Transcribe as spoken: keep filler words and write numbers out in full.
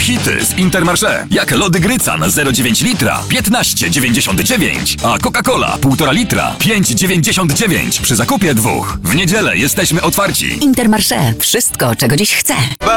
hity z Intermarché, jak lody Grycan zero przecinek dziewięć litra piętnaście dziewięćdziesiąt dziewięć, a Coca-Cola półtora litra pięć dziewięćdziesiąt dziewięć przy zakupie dwóch. W niedzielę jesteśmy otwarci. Intermarché. Wszystko, czego dziś chcę.